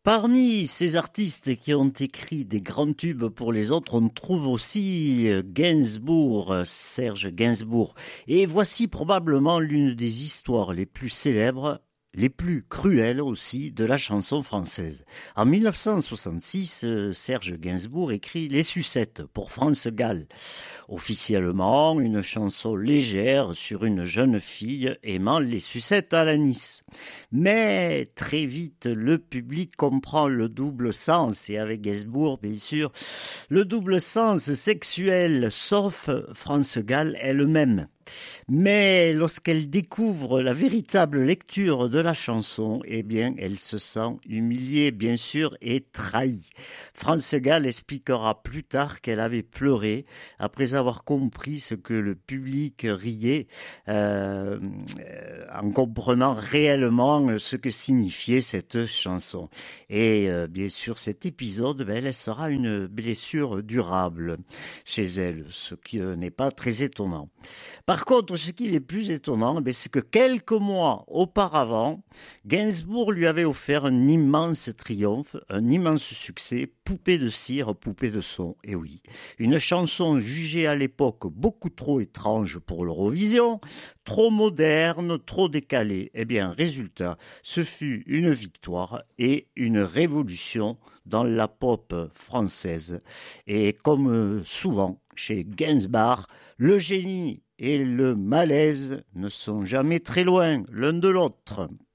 Parmi ces artistes qui ont écrit des grands tubes pour les autres, on trouve aussi Gainsbourg, Serge Gainsbourg. Et voici probablement l'une des histoires les plus célèbres, les plus cruelles aussi, de la chanson française. En 1966, Serge Gainsbourg écrit Les Sucettes pour France Gall. Officiellement, une chanson légère sur une jeune fille aimant les sucettes à l'anis. Mais très vite, le public comprend le double sens, et avec Gainsbourg, bien sûr, le double sens sexuel, sauf France Gall elle-même. Mais lorsqu'elle découvre la véritable lecture de la chanson, eh bien, elle se sent humiliée, bien sûr, et trahie. France Gall expliquera plus tard qu'elle avait pleuré après avoir compris ce que le public riait, en comprenant réellement ce que signifiait cette chanson. Et bien sûr, cet épisode, elle laissera une blessure durable chez elle, ce qui n'est pas très étonnant. Par contre, ce qui est plus étonnant, c'est que quelques mois auparavant, Gainsbourg lui avait offert un immense triomphe, un immense succès, Poupée de cire, poupée de son. Et oui, une chanson jugée à l'époque beaucoup trop étrange pour l'Eurovision, trop moderne, trop décalée. Eh bien, résultat, ce fut une victoire et une révolution dans la pop française. Et comme souvent chez Gainsbourg, le génie et le malaise ne sont jamais très loin l'un de l'autre.